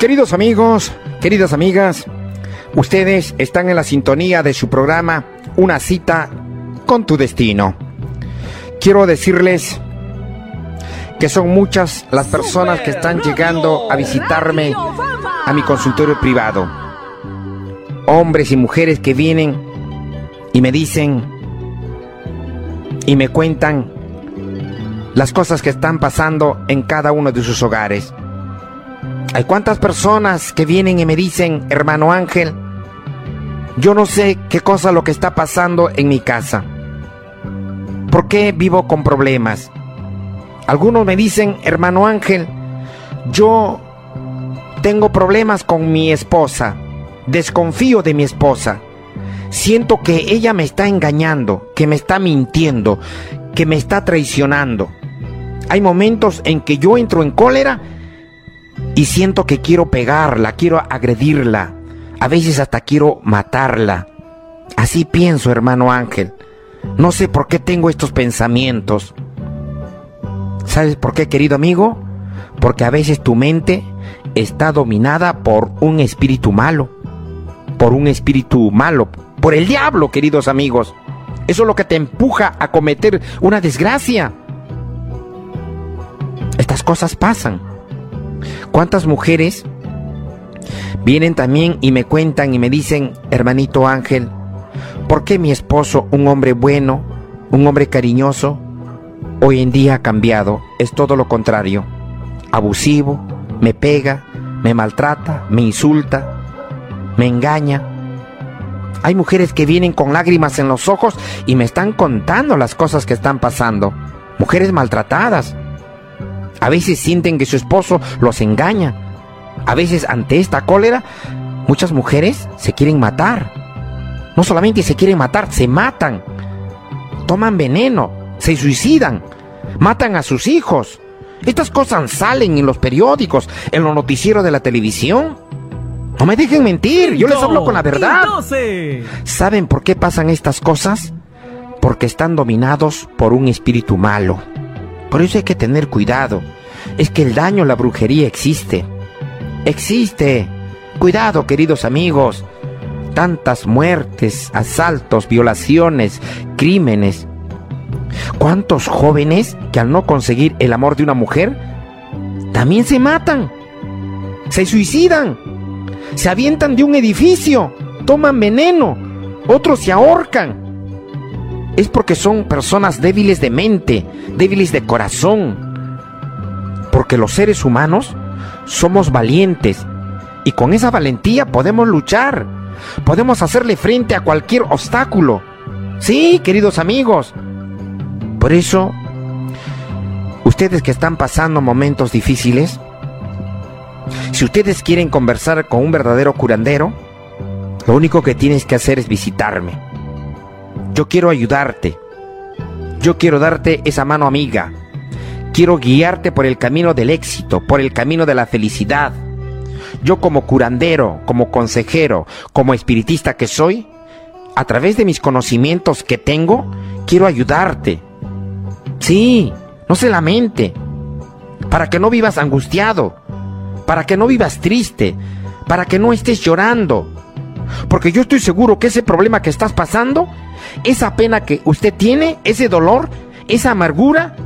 Queridos amigos, queridas amigas, ustedes están en la sintonía de su programa Una cita con tu destino. Quiero decirles que son muchas las personas que están llegando a visitarme a mi consultorio privado. Hombres y mujeres que vienen y me dicen y me cuentan las cosas que están pasando en cada uno de sus hogares. Hay cuántas personas que vienen y me dicen: hermano Ángel, yo no sé qué cosa lo que está pasando en mi casa. ¿Por qué vivo con problemas? Algunos me dicen: hermano Ángel, yo tengo problemas con mi esposa. Desconfío de mi esposa. Siento que ella me está engañando, que me está mintiendo, que me está traicionando. Hay momentos en que yo entro en cólera y siento que quiero pegarla, quiero agredirla. A veces hasta quiero matarla. Así pienso, hermano Ángel. No sé por qué tengo estos pensamientos. ¿Sabes por qué, querido amigo? Porque a veces tu mente está dominada por un espíritu malo. Por un espíritu malo. Por el diablo, queridos amigos. Eso es lo que te empuja a cometer una desgracia. Estas cosas pasan. ¿Cuántas mujeres vienen también y me cuentan y me dicen: hermanito Ángel, ¿por qué mi esposo, un hombre bueno, un hombre cariñoso, hoy en día ha cambiado? Es todo lo contrario. Abusivo, me pega, me maltrata, me insulta, me engaña. Hay mujeres que vienen con lágrimas en los ojos y me están contando las cosas que están pasando. Mujeres maltratadas. A veces sienten que su esposo los engaña. A veces, ante esta cólera, muchas mujeres se quieren matar. No solamente se quieren matar, se matan. Toman veneno, se suicidan, matan a sus hijos. Estas cosas salen en los periódicos, en los noticieros de la televisión. No me dejen mentir, yo les hablo con la verdad. ¿Saben por qué pasan estas cosas? Porque están dominados por un espíritu malo. Por eso hay que tener cuidado. Es que el daño, la brujería existe. Existe. Cuidado, queridos amigos. Tantas muertes, asaltos, violaciones, crímenes. ¿Cuántos jóvenes que al no conseguir el amor de una mujer también se matan? Se suicidan. Se avientan de un edificio. Toman veneno. Otros se ahorcan. Es porque son personas débiles de mente, débiles de corazón. Porque los seres humanos somos valientes y con esa valentía podemos luchar, podemos hacerle frente a cualquier obstáculo. Sí, queridos amigos. Por eso, ustedes que están pasando momentos difíciles, si ustedes quieren conversar con un verdadero curandero, lo único que tienes que hacer es visitarme. Yo quiero ayudarte. Yo quiero darte esa mano amiga. Quiero guiarte por el camino del éxito, por el camino de la felicidad. Yo, como curandero, como consejero, como espiritista que soy, a través de mis conocimientos que tengo, quiero ayudarte. Sí, no se lamente. Para que no vivas angustiado, para que no vivas triste, para que no estés llorando. Porque yo estoy seguro que ese problema que estás pasando, esa pena que usted tiene, ese dolor, esa amargura,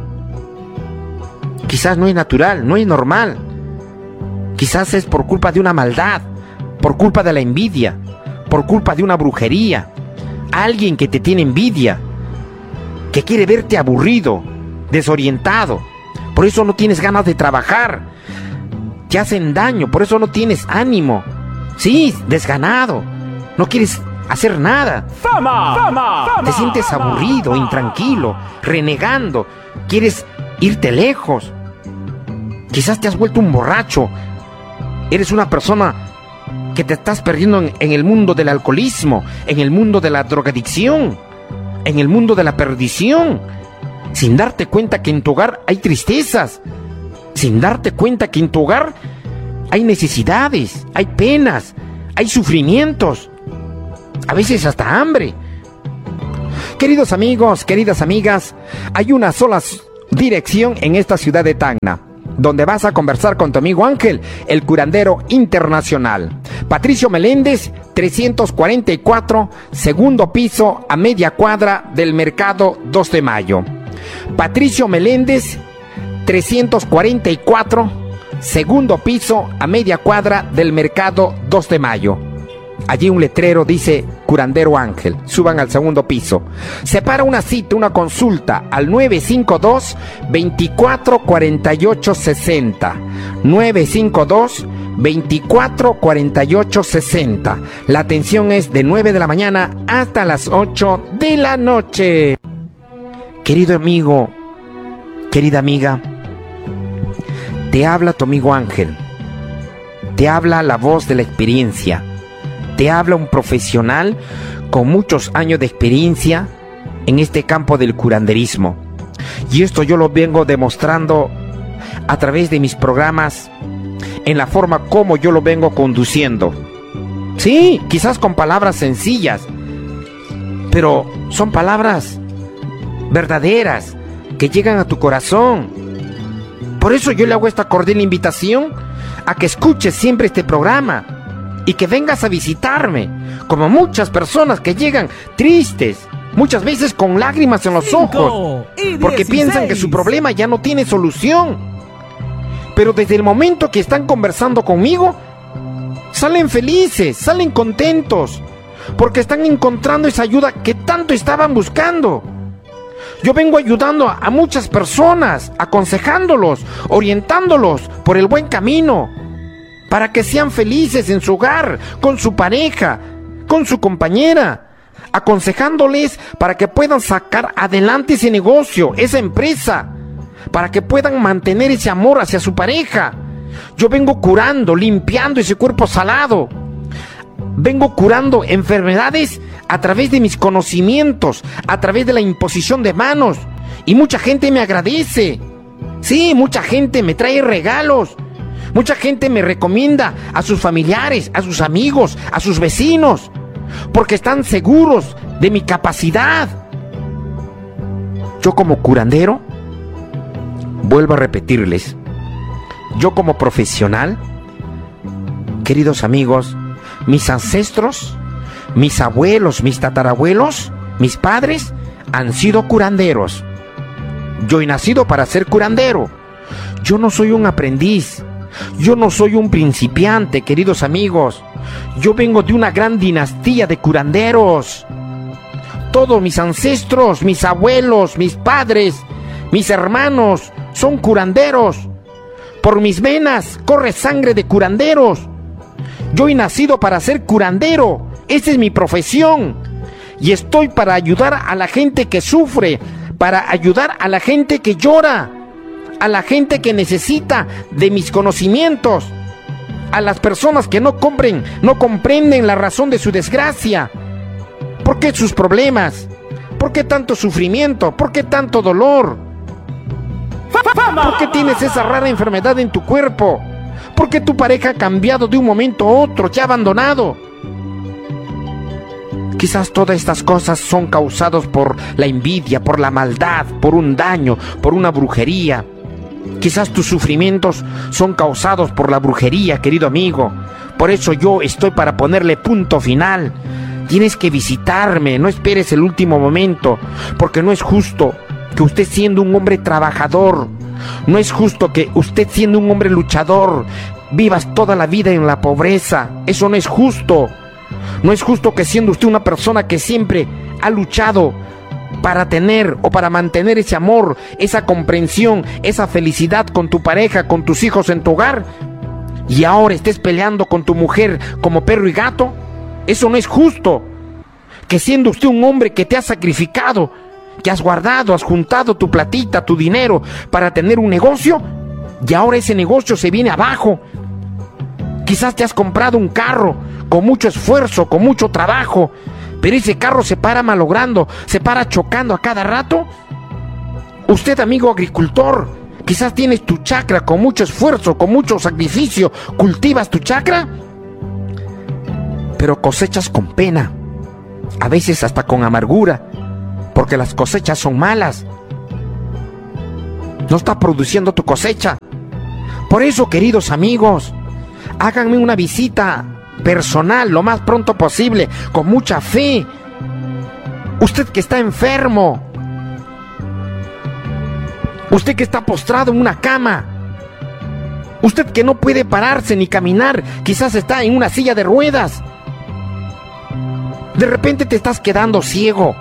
quizás no es natural, no es normal. Quizás es por culpa de una maldad, por culpa de la envidia, por culpa de una brujería. Alguien que te tiene envidia, que quiere verte aburrido, desorientado. Por eso no tienes ganas de trabajar. Te hacen daño, por eso no tienes ánimo. Sí, desganado. No quieres hacer nada. Te sientes aburrido, intranquilo, renegando. Quieres irte lejos. Quizás te has vuelto un borracho. Eres una persona que te estás perdiendo en el mundo del alcoholismo, en el mundo de la drogadicción, en el mundo de la perdición, sin darte cuenta que en tu hogar hay tristezas, sin darte cuenta que en tu hogar hay necesidades, hay penas, hay sufrimientos, a veces hasta hambre. Queridos amigos, queridas amigas, hay una sola dirección en esta ciudad de Tacna. donde vas a conversar con tu amigo Ángel, el curandero internacional. Patricio Meléndez, 344, segundo piso, a media cuadra del Mercado 2 de Mayo. Patricio Meléndez, 344, segundo piso, a media cuadra del Mercado 2 de Mayo. Allí un letrero dice Curandero Ángel. Suban al segundo piso. Separa una cita, una consulta al 952-244860. 952-244860. La atención es de 9 de la mañana hasta las 8 de la noche. Querido amigo, querida amiga, te habla tu amigo Ángel. Te habla la voz de la experiencia. Te habla un profesional con muchos años de experiencia en este campo del curanderismo. Y esto yo lo vengo demostrando a través de mis programas, en la forma como yo lo vengo conduciendo. Sí, quizás con palabras sencillas, pero son palabras verdaderas que llegan a tu corazón. Por eso yo le hago esta cordial invitación a que escuches siempre este programa y que vengas a visitarme, como muchas personas que llegan tristes, muchas veces con lágrimas en los ojos, porque piensan que su problema ya no tiene solución. Pero desde el momento que están conversando conmigo, salen felices, salen contentos, porque están encontrando esa ayuda que tanto estaban buscando. Yo vengo ayudando a muchas personas, aconsejándolos, orientándolos por el buen camino, para que sean felices en su hogar, con su pareja, con su compañera, aconsejándoles para que puedan sacar adelante ese negocio, esa empresa, para que puedan mantener ese amor hacia su pareja. Yo vengo curando, limpiando ese cuerpo salado. Vengo curando enfermedades a través de mis conocimientos, a través de la imposición de manos. Y mucha gente me agradece. Sí, mucha gente me trae regalos. Mucha gente me recomienda a sus familiares, a sus amigos, a sus vecinos, porque están seguros de mi capacidad. Yo como curandero, vuelvo a repetirles, yo como profesional, queridos amigos, mis ancestros, mis abuelos, mis tatarabuelos, mis padres han sido curanderos. Yo he nacido para ser curandero. Yo no soy un aprendiz. Yo no soy un principiante, queridos amigos. Yo vengo de una gran dinastía de curanderos. Todos mis ancestros, mis abuelos, mis padres, mis hermanos son curanderos. Por mis venas corre sangre de curanderos. Yo he nacido para ser curandero. Esa es mi profesión. Y estoy para ayudar a la gente que sufre, para ayudar a la gente que llora, a la gente que necesita de mis conocimientos, a las personas que no comprenden la razón de su desgracia. ¿Por qué sus problemas? ¿Por qué tanto sufrimiento? ¿Por qué tanto dolor? ¿Por qué tienes esa rara enfermedad en tu cuerpo? ¿Por qué tu pareja ha cambiado de un momento a otro, te ha abandonado? Quizás todas estas cosas son causadas por la envidia, por la maldad, por un daño, por una brujería. Quizás tus sufrimientos son causados por la brujería, querido amigo. Por eso yo estoy para ponerle punto final. Tienes que visitarme, no esperes el último momento, porque no es justo que usted siendo un hombre trabajador, no es justo que usted siendo un hombre luchador, vivas toda la vida en la pobreza. Eso no es justo. No es justo que siendo usted una persona que siempre ha luchado para tener o para mantener ese amor, esa comprensión, esa felicidad con tu pareja, con tus hijos en tu hogar, y ahora estés peleando con tu mujer como perro y gato. Eso no es justo. Que siendo usted un hombre que te ha sacrificado, que has guardado, has juntado tu platita, tu dinero para tener un negocio, y ahora ese negocio se viene abajo. Quizás te has comprado un carro con mucho esfuerzo, con mucho trabajo, pero ese carro se para malogrando, se para chocando a cada rato. Usted, amigo agricultor, quizás tienes tu chacra con mucho esfuerzo, con mucho sacrificio, cultivas tu chacra, pero cosechas con pena, a veces hasta con amargura, porque las cosechas son malas. No está produciendo tu cosecha. Por eso, queridos amigos, háganme una visita personal lo más pronto posible, con mucha fe. Usted que está enfermo, usted que está postrado en una cama, usted que no puede pararse ni caminar, quizás está en una silla de ruedas. De repente te estás quedando ciego,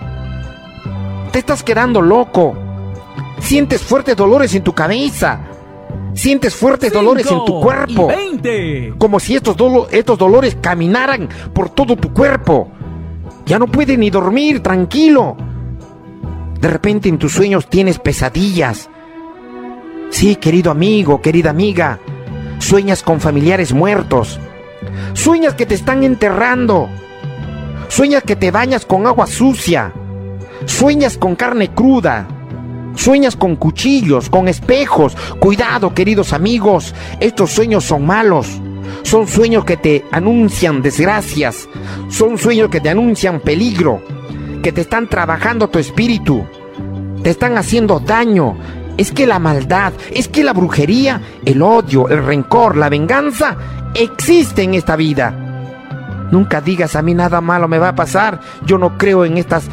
te estás quedando loco, sientes fuertes dolores en tu cabeza, sientes fuertes dolores en tu cuerpo, como si estos dolores caminaran por todo tu cuerpo. Ya no puedes ni dormir tranquilo. De repente en tus sueños tienes pesadillas. Sí, querido amigo, querida amiga, sueñas con familiares muertos, sueñas que te están enterrando, sueñas que te bañas con agua sucia, sueñas con carne cruda, sueñas con cuchillos, con espejos. Cuidado, queridos amigos, estos sueños son malos. Son sueños que te anuncian desgracias, son sueños que te anuncian peligro, que te están trabajando tu espíritu, te están haciendo daño. Es que la maldad, es que la brujería, el odio, el rencor, la venganza existe en esta vida. Nunca digas: a mí nada malo me va a pasar, yo no creo en estas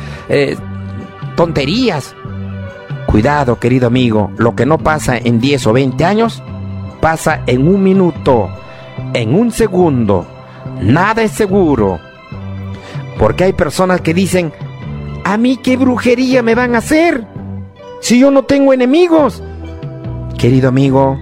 tonterías. Cuidado, querido amigo, lo que no pasa en 10 o 20 años, pasa en un minuto, en un segundo. Nada es seguro. Porque hay personas que dicen: ¿a mí qué brujería me van a hacer si yo no tengo enemigos? Querido amigo,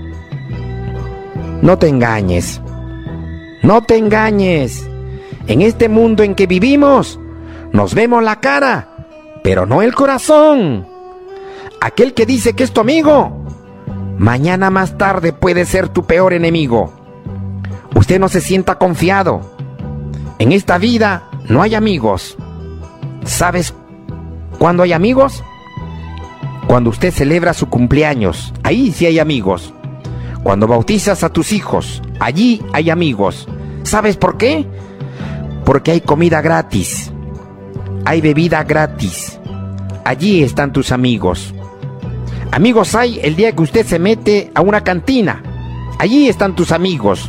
no te engañes. No te engañes. En este mundo en que vivimos, nos vemos la cara, pero no el corazón. Aquel que dice que es tu amigo, mañana más tarde puede ser tu peor enemigo. Usted no se sienta confiado. En esta vida no hay amigos. ¿Sabes cuándo hay amigos? Cuando usted celebra su cumpleaños, ahí sí hay amigos. Cuando bautizas a tus hijos, allí hay amigos. ¿Sabes por qué? Porque hay comida gratis, hay bebida gratis. Allí están tus amigos. Amigos hay el día que usted se mete a una cantina. Allí están tus amigos.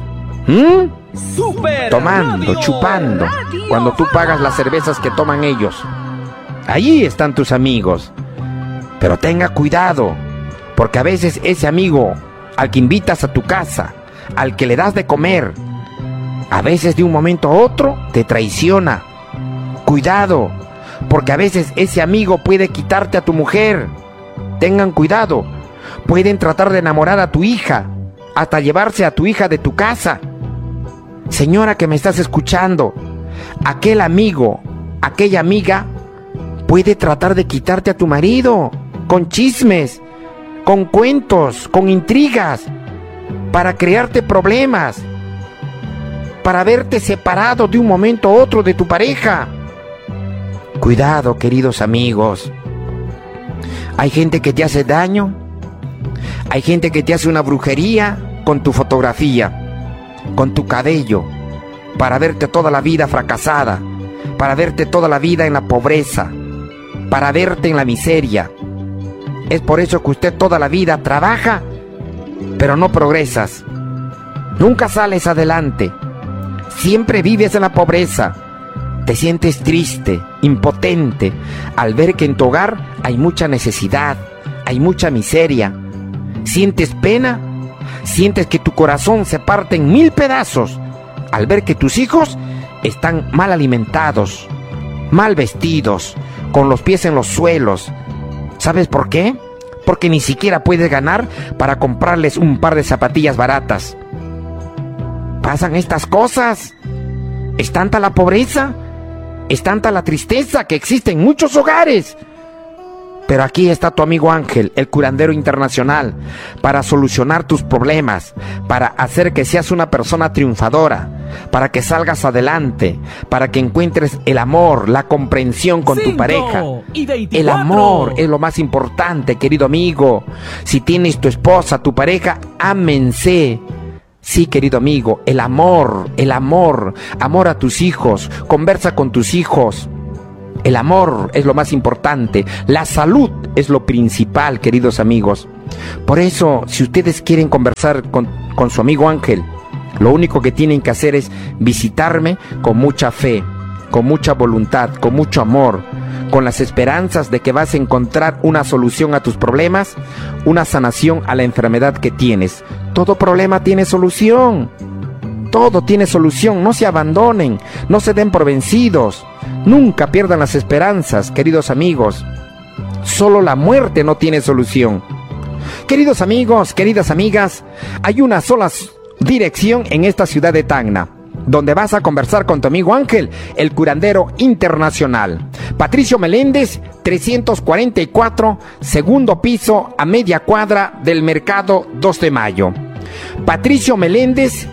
Tomando, chupando, cuando tú pagas las cervezas que toman ellos. Allí están tus amigos. Pero tenga cuidado, porque a veces ese amigo al que invitas a tu casa, al que le das de comer, a veces de un momento a otro te traiciona. Cuidado, porque a veces ese amigo puede quitarte a tu mujer. Tengan cuidado, pueden tratar de enamorar a tu hija, hasta llevarse a tu hija de tu casa. Señora que me estás escuchando, aquel amigo, aquella amiga puede tratar de quitarte a tu marido con chismes, con cuentos, con intrigas, para crearte problemas, para verte separado de un momento a otro de tu pareja. Cuidado, queridos amigos. Hay gente que te hace daño, hay gente que te hace una brujería con tu fotografía, con tu cabello, para verte toda la vida fracasada, para verte toda la vida en la pobreza, para verte en la miseria. Es por eso que usted toda la vida trabaja, pero no progresas. Nunca sales adelante. Siempre vives en la pobreza. Te sientes triste, impotente, al ver que en tu hogar hay mucha necesidad, hay mucha miseria. Sientes pena, sientes que tu corazón se parte en 1000 pedazos al ver que tus hijos están mal alimentados, mal vestidos, con los pies en los suelos. ¿Sabes por qué? Porque ni siquiera puedes ganar para comprarles un par de zapatillas baratas. Pasan estas cosas. Es tanta la pobreza, es tanta la tristeza que existe en muchos hogares. Pero aquí está tu amigo Ángel, el curandero internacional, para solucionar tus problemas, para hacer que seas una persona triunfadora, para que salgas adelante, para que encuentres el amor, la comprensión con tu pareja. El amor es lo más importante, querido amigo. Si tienes tu esposa, tu pareja, ámense. Sí, querido amigo, el amor, amor a tus hijos, conversa con tus hijos. El amor es lo más importante, la salud es lo principal, queridos amigos. Por eso, si ustedes quieren conversar con con su amigo Ángel. Lo único que tienen que hacer es visitarme con mucha fe, con mucha voluntad, con mucho amor, con las esperanzas de que vas a encontrar una solución a tus problemas, una sanación a la enfermedad que tienes. Todo problema tiene solución. Todo tiene solución. No se abandonen, no se den por vencidos. Nunca pierdan las esperanzas, queridos amigos. Solo la muerte no tiene solución. Queridos amigos, queridas amigas, hay una sola dirección en esta ciudad de Tacna, donde vas a conversar con tu amigo Ángel, el curandero internacional. Patricio Meléndez, 344, segundo piso, a media cuadra del Mercado 2 de Mayo. Patricio Meléndez,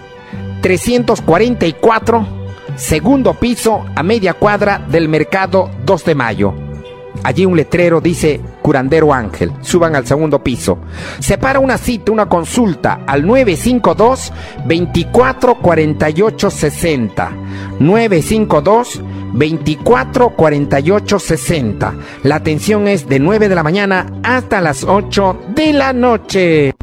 344, segundo piso, a media cuadra del Mercado 2 de Mayo. Allí un letrero dice Curandero Ángel. Suban al segundo piso. Separa una cita, una consulta al 952-244860. 952-244860. La atención es de 9 de la mañana hasta las 8 de la noche.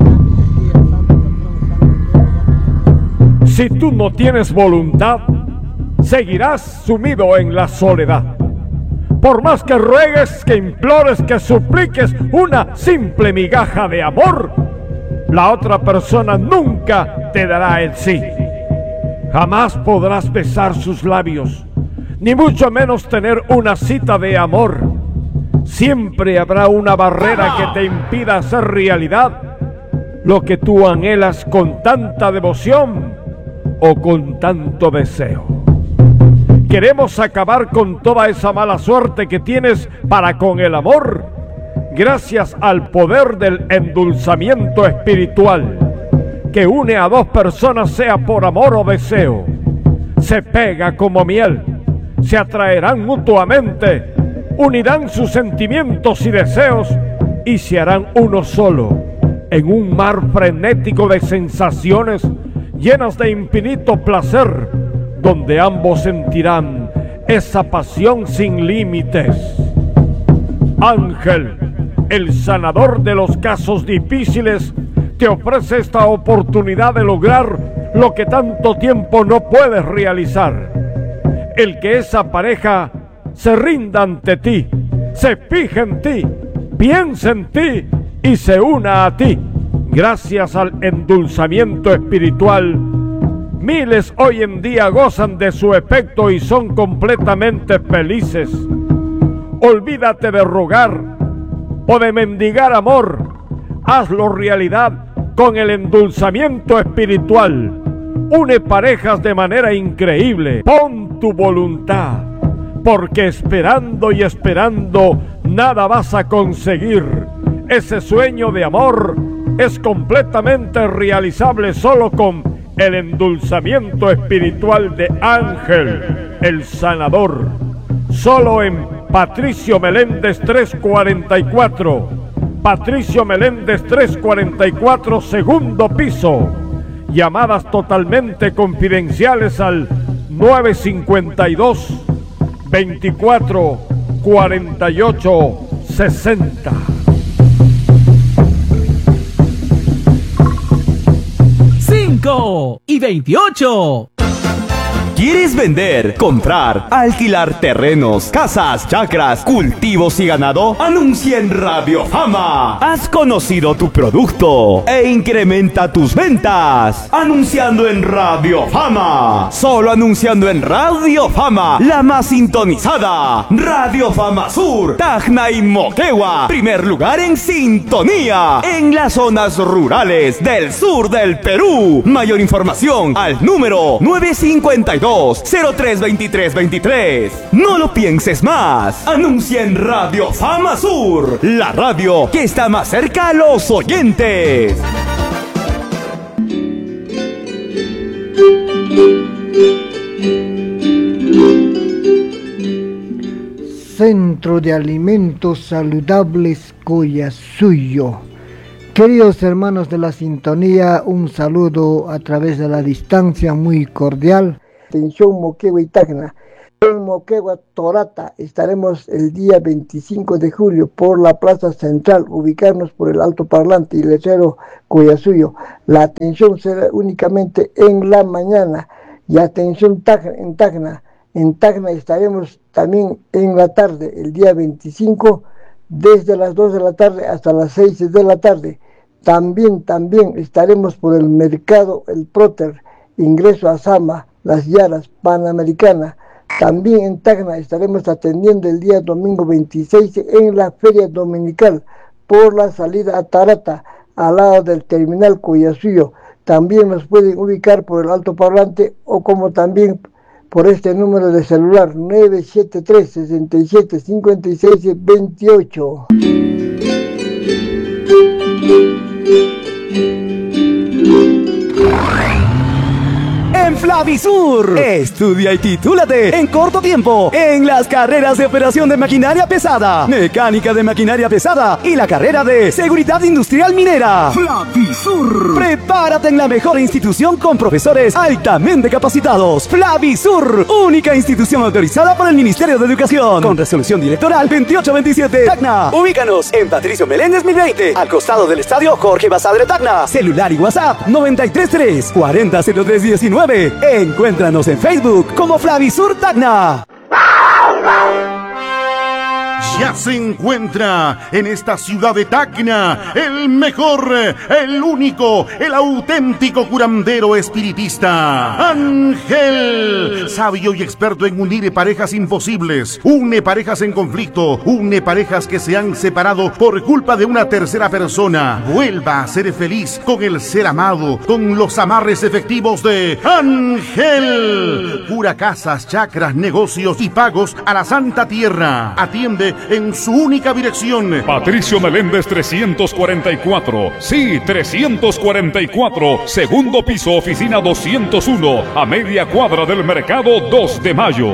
Si tú no tienes voluntad, seguirás sumido en la soledad. Por más que ruegues, que implores, que supliques una simple migaja de amor, la otra persona nunca te dará el sí. Jamás podrás besar sus labios, ni mucho menos tener una cita de amor. Siempre habrá una barrera que te impida hacer realidad lo que tú anhelas con tanta devoción o con tanto deseo. Queremos acabar con toda esa mala suerte que tienes para con el amor, gracias al poder del endulzamiento espiritual, que une a dos personas, sea por amor o deseo. Se pega como miel, se atraerán mutuamente, unirán sus sentimientos y deseos y se harán uno solo, en un mar frenético de sensaciones llenas de infinito placer, donde ambos sentirán esa pasión sin límites. Ángel, el sanador de los casos difíciles, te ofrece esta oportunidad de lograr lo que tanto tiempo no puedes realizar. El que esa pareja se rinda ante ti, se fije en ti, piense en ti y se una a ti. Gracias al endulzamiento espiritual, miles hoy en día gozan de su efecto y son completamente felices. Olvídate de rogar o de mendigar amor. Hazlo realidad con el endulzamiento espiritual. Une parejas de manera increíble. Pon tu voluntad, porque esperando y esperando nada vas a conseguir. Ese sueño de amor es completamente realizable solo con el endulzamiento espiritual de Ángel, el sanador. Solo en Patricio Meléndez 344. Patricio Meléndez 344, segundo piso. Llamadas totalmente confidenciales al 952 24 48 60. Y 28. ¿Quieres vender, comprar, alquilar terrenos, casas, chacras, cultivos y ganado? Anuncia en Radio Fama. Has conocido tu producto e incrementa tus ventas anunciando en Radio Fama. Solo anunciando en Radio Fama, la más sintonizada. Radio Fama Sur, Tacna y Moquegua. Primer lugar en sintonía en las zonas rurales del sur del Perú. Mayor información al número 952-032323. No lo pienses más. Anuncia en Radio Fama Sur, la radio que está más cerca a los oyentes. Centro de Alimentos Saludables Collasuyo. Queridos hermanos de la sintonía, un saludo a través de la distancia muy cordial. Atención Moquegua y Tacna. En Moquegua, Torata, estaremos el día 25 de julio por la Plaza Central, ubicarnos por el altoparlante y letrero Collasuyo. La atención será únicamente en la mañana y atención en Tacna. En Tacna estaremos también en la tarde, el día 25, desde las 2 de la tarde hasta las 6 de la tarde. También estaremos por el mercado El Próter, ingreso a Sama, Las Yaras, Panamericana. También en Tacna estaremos atendiendo el día domingo 26 en la Feria Dominical por la salida a Tarata, al lado del terminal Collasuyo. También nos pueden ubicar por el altoparlante o como también por este número de celular 973 67 56 28. En Flavisur, estudia y titúlate en corto tiempo en las carreras de operación de maquinaria pesada, mecánica de maquinaria pesada y la carrera de seguridad industrial minera. Flavisur. Prepárate en la mejor institución con profesores altamente capacitados. Flavisur, única institución autorizada por el Ministerio de Educación, con resolución directoral 2827. Tacna. Ubícanos en Patricio Meléndez 1020, al costado del estadio Jorge Basadre Tacna. Celular y WhatsApp 933 400319. Encuéntranos en Facebook como Flavisur Tacna. Ya se encuentra en esta ciudad de Tacna el mejor, el único, el auténtico curandero espiritista, Ángel, sabio y experto en unir parejas imposibles, une parejas en conflicto, une parejas que se han separado por culpa de una tercera persona. Vuelva a ser feliz con el ser amado, con los amarres efectivos de Ángel. Cura casas, chakras, negocios y pagos a la Santa Tierra. Atiende en su única dirección. Patricio Meléndez 344. Sí, 344. Segundo piso, oficina 201. A media cuadra del mercado 2 de mayo.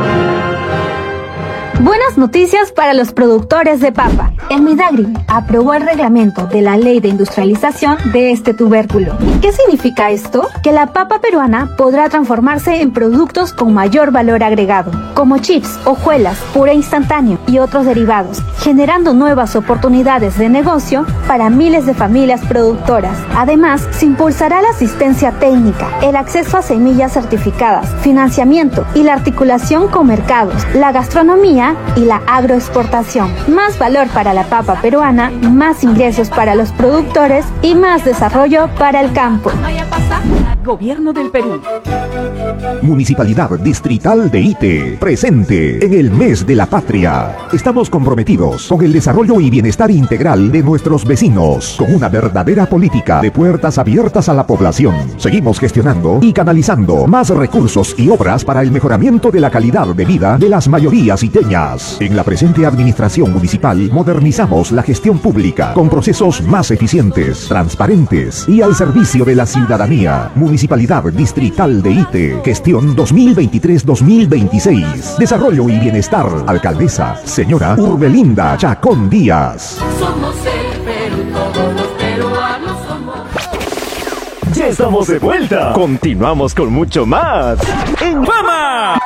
Buenas noticias para los productores de papa. El Midagri aprobó el reglamento de la ley de industrialización de este tubérculo. ¿Qué significa esto? Que la papa peruana podrá transformarse en productos con mayor valor agregado, como chips, hojuelas, puré instantáneo y otros derivados, generando nuevas oportunidades de negocio para miles de familias productoras. Además, se impulsará la asistencia técnica, el acceso a semillas certificadas, financiamiento y la articulación con mercados, la gastronomía y la agroexportación. Más valor para la papa peruana, más ingresos para los productores y más desarrollo para el campo. Gobierno del Perú. Municipalidad Distrital de Ite, presente en el mes de la patria. Estamos comprometidos con el desarrollo y bienestar integral de nuestros vecinos, con una verdadera política de puertas abiertas a la población. Seguimos gestionando y canalizando más recursos y obras para el mejoramiento de la calidad de vida de las mayorías iteñas. En la presente administración municipal modernizamos la gestión pública con procesos más eficientes, transparentes y al servicio de la ciudadanía. Municipalidad Distrital de Ite, gestión 2023-2026. Desarrollo y bienestar. Alcaldesa, señora Urbelinda Chacón Díaz. Somos el Perú, todos los peruanos somos. Ya estamos de vuelta. Continuamos con mucho más en Fama.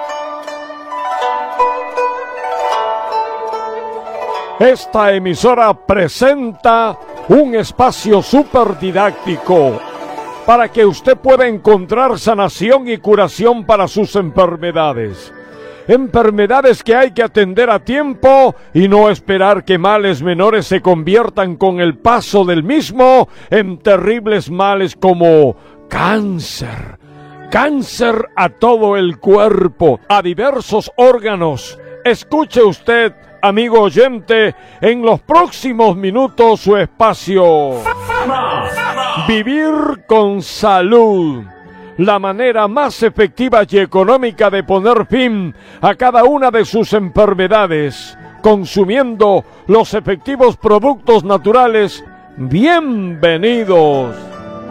Esta emisora presenta un espacio súper didáctico para que usted pueda encontrar sanación y curación para sus enfermedades. Enfermedades que hay que atender a tiempo y no esperar que males menores se conviertan con el paso del mismo en terribles males como cáncer. Cáncer a todo el cuerpo, a diversos órganos. Escuche usted, amigo oyente, en los próximos minutos su espacio. Vivir con salud. La manera más efectiva y económica de poner fin a cada una de sus enfermedades, consumiendo los efectivos productos naturales. Bienvenidos.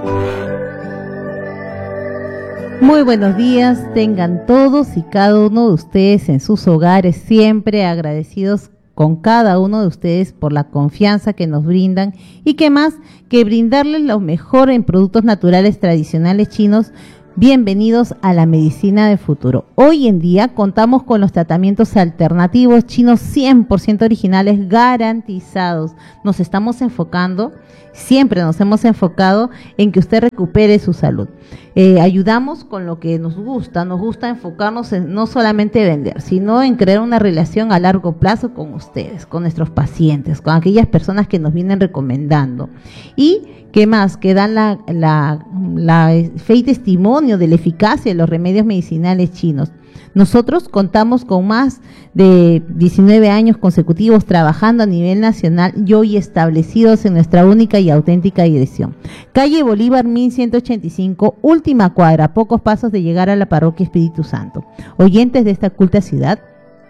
Muy buenos días, tengan todos y cada uno de ustedes en sus hogares, siempre agradecidos con cada uno de ustedes por la confianza que nos brindan y que más que brindarles lo mejor en productos naturales tradicionales chinos, Bienvenidos a la medicina del futuro. Hoy en día contamos con los tratamientos alternativos chinos 100% originales garantizados. Nos estamos enfocando, siempre nos hemos enfocado en que usted recupere su salud. Ayudamos con lo que nos gusta enfocarnos en no solamente vender, sino en crear una relación a largo plazo con ustedes, con nuestros pacientes, con aquellas personas que nos vienen recomendando. Y ¿qué más? Que dan la fe y testimonio de la eficacia de los remedios medicinales chinos. Nosotros contamos con más de 19 años consecutivos trabajando a nivel nacional y hoy establecidos en nuestra única y auténtica dirección. Calle Bolívar 1185, última cuadra, pocos pasos de llegar a la parroquia Espíritu Santo. Oyentes de esta culta ciudad,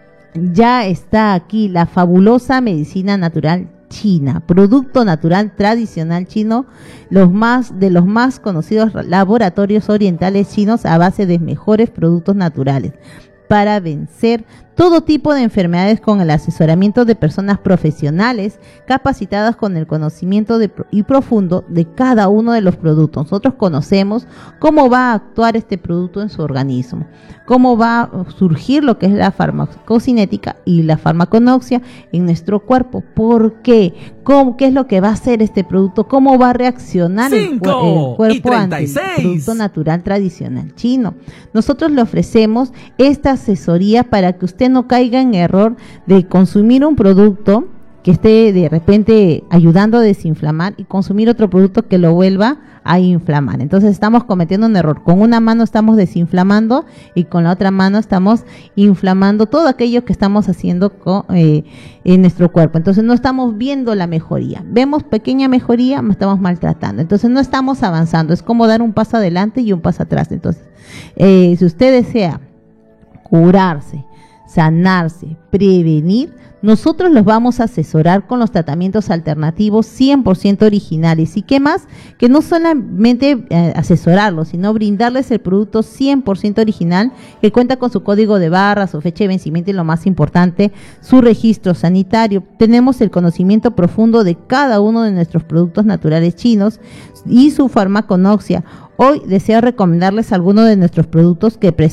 ya está aquí la fabulosa medicina natural china, producto natural tradicional chino, de los más conocidos laboratorios orientales chinos a base de mejores productos naturales para vencer todo tipo de enfermedades con el asesoramiento de personas profesionales capacitadas con el conocimiento y profundo de cada uno de los productos. Nosotros conocemos cómo va a actuar este producto en su organismo, cómo va a surgir lo que es la farmacocinética y la farmaconoxia en nuestro cuerpo. ¿Por qué? ¿Qué es lo que va a hacer este producto? ¿Cómo va a reaccionar el cuerpo ante el producto natural tradicional chino? Nosotros le ofrecemos esta asesoría para que usted no caiga en error de consumir un producto que esté de repente ayudando a desinflamar y consumir otro producto que lo vuelva a inflamar. Entonces estamos cometiendo un error. Con una mano estamos desinflamando y con la otra mano estamos inflamando todo aquello que estamos haciendo en nuestro cuerpo. Entonces no estamos viendo la mejoría. Vemos pequeña mejoría, estamos maltratando. Entonces no estamos avanzando. Es como dar un paso adelante y un paso atrás. Entonces, si usted desea curarse, sanarse, prevenir, nosotros los vamos a asesorar con los tratamientos alternativos 100% originales. ¿Y qué más? Que no solamente asesorarlos, sino brindarles el producto 100% original que cuenta con su código de barras, su fecha de vencimiento y lo más importante, su registro sanitario. Tenemos el conocimiento profundo de cada uno de nuestros productos naturales chinos y su farmaconoxia. Hoy deseo recomendarles algunos de nuestros productos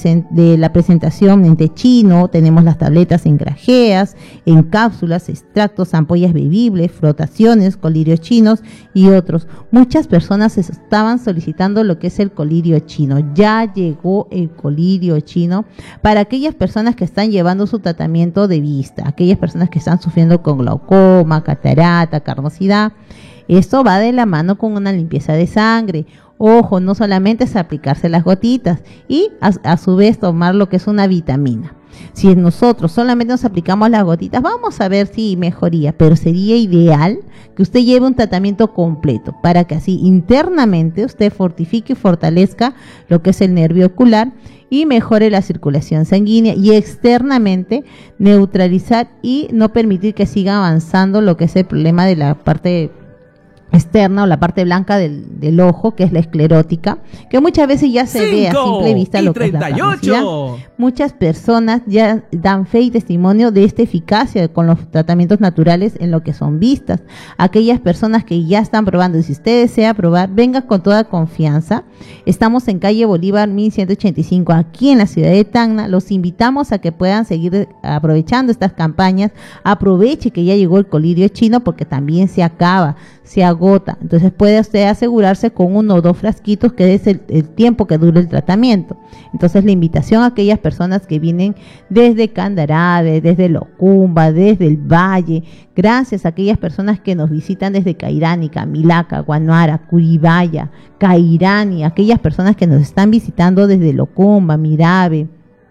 de la presentación en té chino. Tenemos las tabletas en grajeas, en cápsulas, extractos, ampollas bebibles, frotaciones, colirios chinos y otros. Muchas personas estaban solicitando lo que es el colirio chino. Ya llegó el colirio chino para aquellas personas que están llevando su tratamiento de vista, aquellas personas que están sufriendo con glaucoma, catarata, carnosidad. Esto va de la mano con una limpieza de sangre. Ojo, no solamente es aplicarse las gotitas y a su vez tomar lo que es una vitamina. Si nosotros solamente nos aplicamos las gotitas, vamos a ver si mejoría, pero sería ideal que usted lleve un tratamiento completo para que así internamente usted fortifique y fortalezca lo que es el nervio ocular y mejore la circulación sanguínea y externamente neutralizar y no permitir que siga avanzando lo que es el problema de la parte externa o la parte blanca del ojo, que es la esclerótica, que muchas veces ya se ve a simple vista lo que es la carnosidad. Muchas personas ya dan fe y testimonio de esta eficacia con los tratamientos naturales en lo que son vistas. Aquellas personas que ya están probando, y si usted desea probar, venga con toda confianza. Estamos en calle Bolívar 1185, aquí en la ciudad de Tacna. Los invitamos a que puedan seguir aprovechando estas campañas. Aproveche que ya llegó el colirio chino porque también se acaba, se agota. Entonces puede usted asegurarse con 1 o 2 frasquitos, que es el tiempo que dure el tratamiento. Entonces la invitación a aquellas personas que vienen desde Candarave, desde Locumba, desde el Valle, gracias a aquellas personas que nos visitan desde Cairani, Camilaca, Guanuara, Curibaya, Cairani, aquellas personas que nos están visitando desde Locumba, Mirave,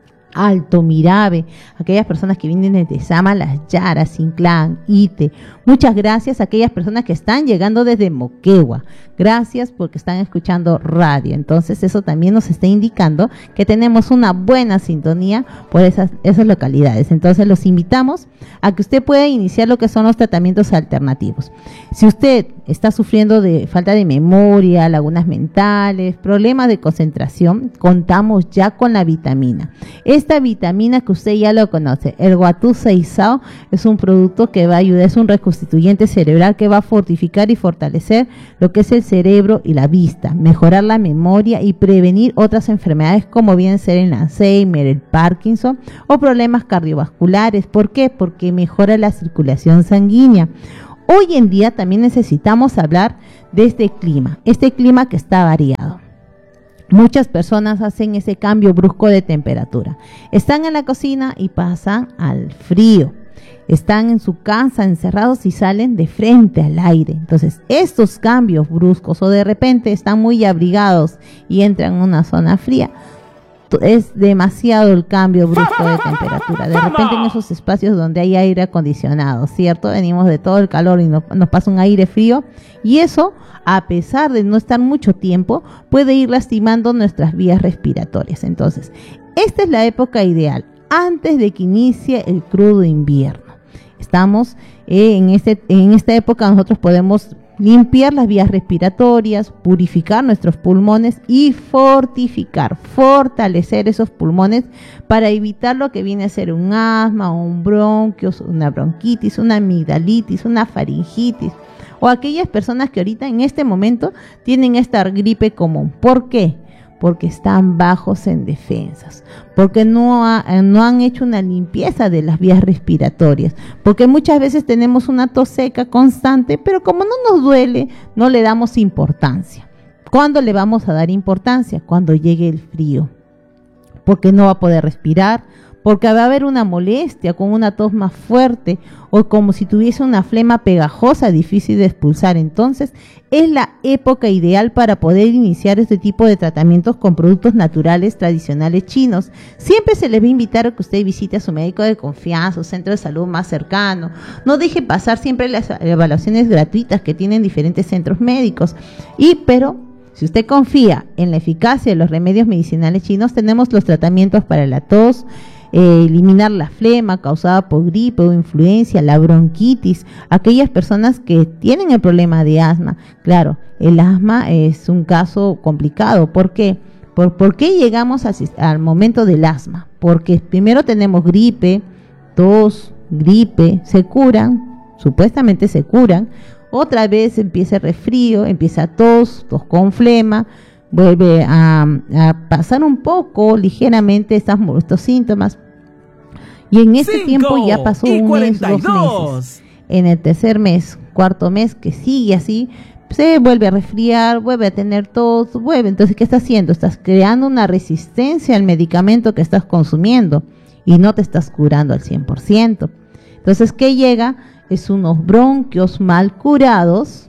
Alto Mirave, aquellas personas que vienen desde Sama, Las Yaras, Inclán, Ite. Muchas gracias a aquellas personas que están llegando desde Moquegua. Gracias porque están escuchando radio. Entonces eso también nos está indicando que tenemos una buena sintonía por esas localidades. Entonces los invitamos a que usted pueda iniciar lo que son los tratamientos alternativos. Si usted está sufriendo de falta de memoria, lagunas mentales, problemas de concentración, contamos ya con la vitamina. esta vitamina que usted ya lo conoce, el Guatú Seisao, es un producto que va a ayudar, es un reconstituyente cerebral que va a fortificar y fortalecer lo que es el cerebro y la vista, mejorar la memoria y prevenir otras enfermedades como bien ser el Alzheimer, el Parkinson o problemas cardiovasculares. ¿Por qué? Porque mejora la circulación sanguínea. Hoy en día también necesitamos hablar de este clima que está variado. Muchas personas hacen ese cambio brusco de temperatura. Están en la cocina y pasan al frío. Están en su casa encerrados y salen de frente al aire. Entonces, estos cambios bruscos o de repente están muy abrigados y entran en una zona fría, es demasiado el cambio brusco de temperatura. De repente en esos espacios donde hay aire acondicionado, ¿cierto? Venimos de todo el calor y nos pasa un aire frío y eso, a pesar de no estar mucho tiempo, puede ir lastimando nuestras vías respiratorias. Entonces, esta es la época ideal, antes de que inicie el crudo invierno. Estamos en esta época nosotros podemos limpiar las vías respiratorias, purificar nuestros pulmones y fortalecer esos pulmones para evitar lo que viene a ser un asma, un bronquio, una bronquitis, una amigdalitis, una faringitis o aquellas personas que ahorita en este momento tienen esta gripe común. ¿Por qué? Porque están bajos en defensas, porque no han hecho una limpieza de las vías respiratorias, porque muchas veces tenemos una tos seca constante, pero como no nos duele, no le damos importancia. ¿Cuándo le vamos a dar importancia? Cuando llegue el frío, porque no va a poder respirar, porque va a haber una molestia con una tos más fuerte o como si tuviese una flema pegajosa difícil de expulsar. Entonces es la época ideal para poder iniciar este tipo de tratamientos con productos naturales tradicionales chinos. Siempre se les va a invitar a que usted visite a su médico de confianza, su centro de salud más cercano. No deje pasar siempre las evaluaciones gratuitas que tienen diferentes centros médicos. Pero si usted confía en la eficacia de los remedios medicinales chinos, tenemos los tratamientos para la tos, eliminar la flema causada por gripe o influencia, la bronquitis, aquellas personas que tienen el problema de asma. Claro, el asma es un caso complicado. ¿Por qué? ¿Por qué llegamos al momento del asma? Porque primero tenemos gripe, tos, gripe, se curan, supuestamente se curan, otra vez empieza el resfrío, empieza tos con flema, vuelve a pasar un poco ligeramente estos síntomas. Y en ese tiempo ya pasó un mes, 2 meses. En el tercer mes, cuarto mes, que sigue así, se vuelve a resfriar, vuelve a tener tos, Entonces, ¿qué estás haciendo? Estás creando una resistencia al medicamento que estás consumiendo y no te estás curando al 100%. Entonces, ¿qué llega? Es unos bronquios mal curados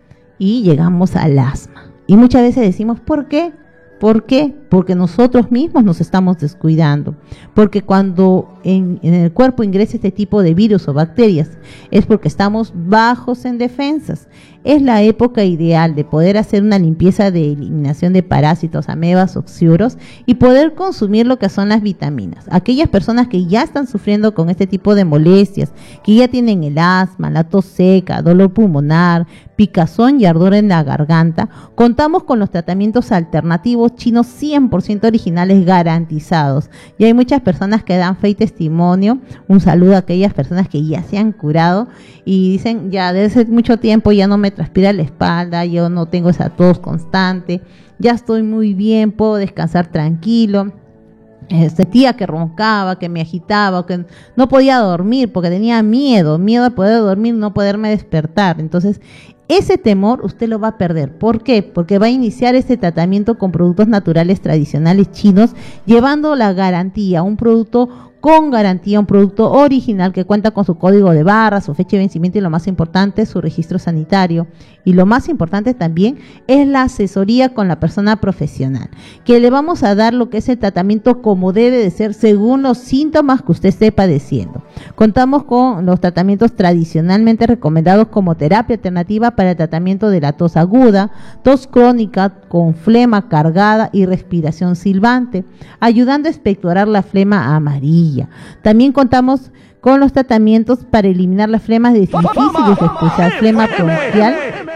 y llegamos al asma. Y muchas veces decimos, ¿por qué? ¿Por qué? Porque nosotros mismos nos estamos descuidando. Porque cuando en el cuerpo ingresa este tipo de virus o bacterias, es porque estamos bajos en defensas. Es la época ideal de poder hacer una limpieza de eliminación de parásitos, amebas, oxiuros y poder consumir lo que son las vitaminas. Aquellas personas que ya están sufriendo con este tipo de molestias, que ya tienen el asma, la tos seca, dolor pulmonar, picazón y ardor en la garganta, contamos con los tratamientos alternativos chinos 100% originales garantizados. Y hay muchas personas que dan fe y testimonio. Un saludo a aquellas personas que ya se han curado y dicen, ya desde hace mucho tiempo ya no me transpira la espalda, yo no tengo esa tos constante, ya estoy muy bien, puedo descansar tranquilo. Sentía que roncaba, que me agitaba, que no podía dormir porque tenía miedo de poder dormir, no poderme despertar. Entonces, ese temor usted lo va a perder. ¿Por qué? Porque va a iniciar este tratamiento con productos naturales tradicionales chinos, llevando la garantía, un producto con garantía, un producto original que cuenta con su código de barra, su fecha de vencimiento y lo más importante, su registro sanitario. Y lo más importante también es la asesoría con la persona profesional, que le vamos a dar lo que es el tratamiento como debe de ser según los síntomas que usted esté padeciendo. Contamos con los tratamientos tradicionalmente recomendados como terapia alternativa para el tratamiento de la tos aguda, tos crónica con flema cargada y respiración silbante, ayudando a expectorar la flema amarilla. También contamos con los tratamientos para eliminar las flemas difíciles de expulsar, flema bronquial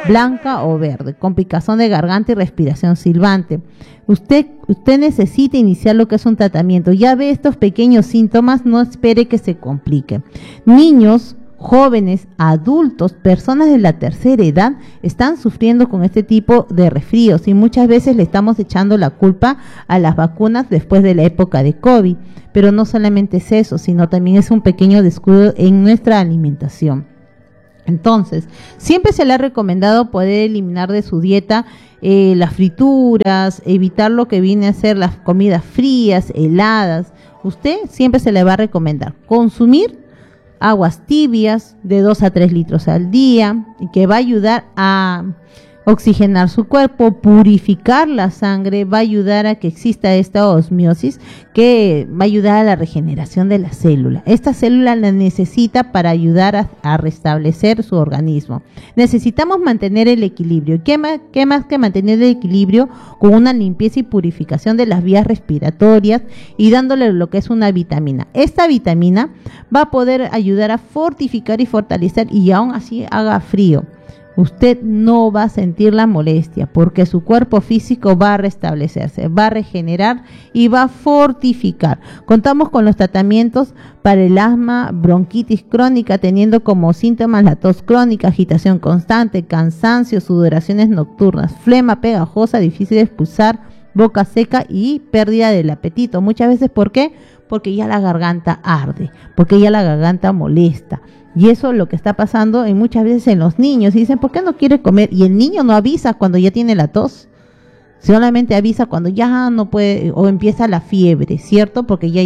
blanca o verde, con picazón de garganta y respiración silbante. Usted necesita iniciar lo que es un tratamiento. Ya ve estos pequeños síntomas, no espere que se complique. Niños, jóvenes, adultos, personas de la tercera edad están sufriendo con este tipo de resfríos y muchas veces le estamos echando la culpa a las vacunas después de la época de COVID. Pero no solamente es eso, sino también es un pequeño descuido en nuestra alimentación. Entonces, siempre se le ha recomendado poder eliminar de su dieta las frituras, evitar lo que viene a ser las comidas frías, heladas. Usted siempre se le va a recomendar consumir aguas tibias de 2 a 3 litros al día, y que va a ayudar a oxigenar su cuerpo, purificar la sangre, va a ayudar a que exista esta osmiosis, que va a ayudar a la regeneración de la célula. Esta célula la necesita para ayudar a restablecer su organismo. Necesitamos mantener el equilibrio. ¿Qué más que mantener el equilibrio? Con una limpieza y purificación de las vías respiratorias y dándole lo que es una vitamina. Esta vitamina va a poder ayudar a fortificar y fortalecer, y aún así haga frío, usted no va a sentir la molestia, porque su cuerpo físico va a restablecerse, va a regenerar y va a fortificar. Contamos con los tratamientos para el asma, bronquitis crónica, teniendo como síntomas la tos crónica, agitación constante, cansancio, sudoraciones nocturnas, flema pegajosa, difícil de expulsar, boca seca y pérdida del apetito. Muchas veces, ¿por qué? Porque ya la garganta arde, porque ya la garganta molesta. Y eso es lo que está pasando en muchas veces en los niños. Y dicen, ¿por qué no quiere comer? Y el niño no avisa cuando ya tiene la tos. Solamente avisa cuando ya no puede o empieza la fiebre, ¿cierto? Porque ya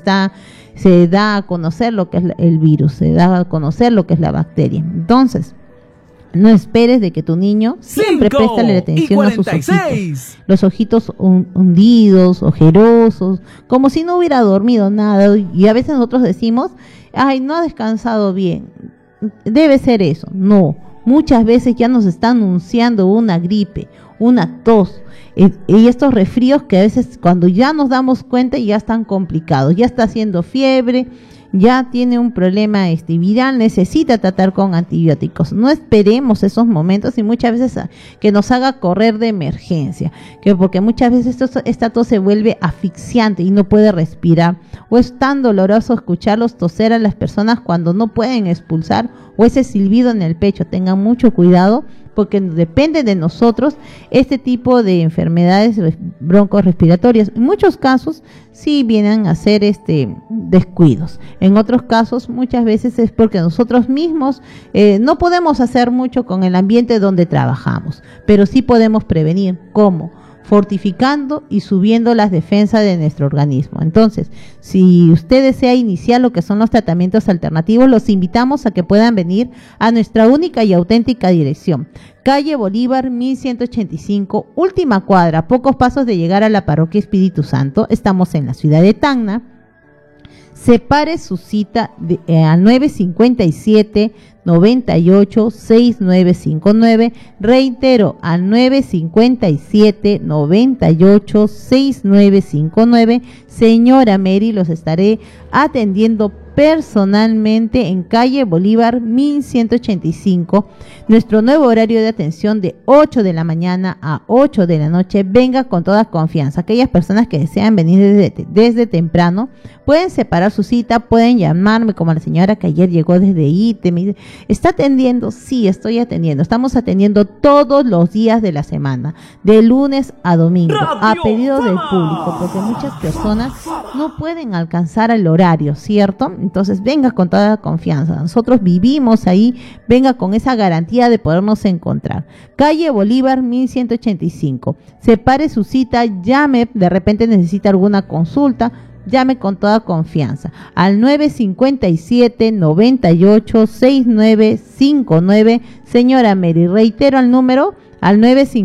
se da a conocer lo que es el virus, se da a conocer lo que es la bacteria. Entonces, no esperes de que tu niño siempre préstale atención a sus ojitos. Los ojitos hundidos, ojerosos, como si no hubiera dormido nada. Y a veces nosotros decimos, ay, no ha descansado bien. Debe ser eso. No, muchas veces ya nos está anunciando una gripe, una tos. Y estos resfríos que a veces cuando ya nos damos cuenta ya están complicados. Ya está haciendo fiebre, ya tiene un problema viral, necesita tratar con antibióticos. No esperemos esos momentos y muchas veces que nos haga correr de emergencia, porque muchas veces esta tos se vuelve asfixiante y no puede respirar, o es tan doloroso escucharlos toser a las personas cuando no pueden expulsar, o ese silbido en el pecho. Tengan mucho cuidado, porque depende de nosotros este tipo de enfermedades broncorespiratorias. En muchos casos sí vienen a ser descuidos. En otros casos muchas veces es porque nosotros mismos no podemos hacer mucho con el ambiente donde trabajamos, pero sí podemos prevenir. ¿Cómo? Fortificando y subiendo las defensas de nuestro organismo. Entonces, si usted desea iniciar lo que son los tratamientos alternativos, los invitamos a que puedan venir a nuestra única y auténtica dirección. Calle Bolívar 1185, última cuadra, a pocos pasos de llegar a la parroquia Espíritu Santo. Estamos en la ciudad de Tacna. Separe su cita al 957-98-6959. Reitero, al 957-98-6959. Señora Mary, los estaré atendiendo personalmente en calle Bolívar 1185. Nuestro nuevo horario de atención de 8 de la mañana a 8 de la noche. Venga con toda confianza. Aquellas personas que desean venir desde temprano pueden separar su cita, pueden llamarme, como la señora que ayer llegó desde ITE. Me dice, ¿está atendiendo? Sí, estoy atendiendo. Estamos atendiendo todos los días de la semana, de lunes a domingo, a pedido del público, porque muchas personas no pueden alcanzar el horario, ¿cierto? Entonces venga con toda confianza. Nosotros vivimos ahí, venga con esa garantía de podernos encontrar. Calle Bolívar 1185. Separe su cita, llame, de repente necesita alguna consulta, llame con toda confianza al 957-98-6959. Señora Mary, reitero el número, al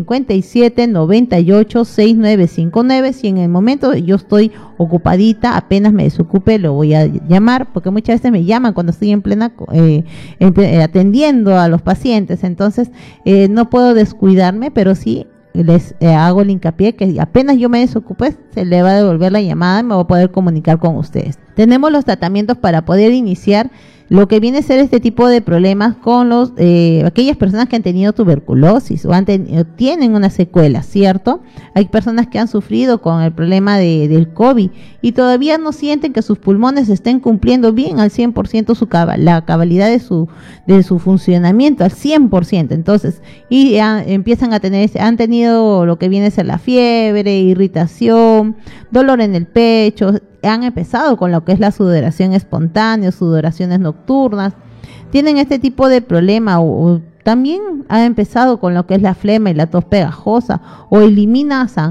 957-98-6959. Si en el momento yo estoy ocupadita, apenas me desocupe, lo voy a llamar, porque muchas veces me llaman cuando estoy en plena atendiendo a los pacientes. Entonces no puedo descuidarme, pero sí les hago el hincapié que apenas yo me desocupe, se le va a devolver la llamada y me voy a poder comunicar con ustedes. Tenemos los tratamientos para poder iniciar lo que viene a ser este tipo de problemas con aquellas personas que han tenido tuberculosis o tienen una secuela, ¿cierto? Hay personas que han sufrido con el problema del COVID y todavía no sienten que sus pulmones estén cumpliendo bien al 100% la cabalidad de su funcionamiento al 100%. Entonces, empiezan han tenido lo que viene a ser la fiebre, irritación, dolor en el pecho, han empezado con lo que es la sudoración espontánea, sudoraciones nocturnas, tienen este tipo de problema o también han empezado con lo que es la flema y la tos pegajosa o elimina